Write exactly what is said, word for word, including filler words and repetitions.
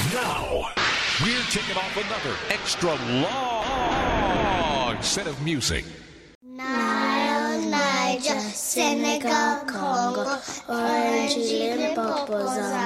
Now, we're taking off another extra long set of music. Nile, Niger, Senegal, Congo, Orange, Limpopo,